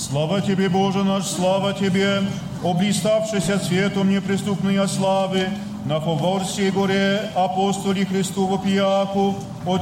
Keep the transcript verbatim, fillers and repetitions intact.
Слава Тебе, Боже наш, слава Тебе, облиставшийся цветом неприступной славы, на Фаворской горе апостоле Христу вопияку,